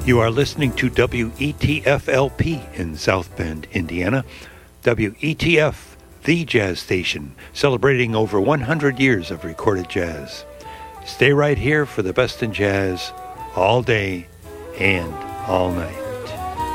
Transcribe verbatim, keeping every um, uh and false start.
You are listening to W E T F L P in South Bend, Indiana. W E T F, the jazz station, celebrating over one hundred years of recorded jazz. Stay right here for the best in jazz, all day and all night.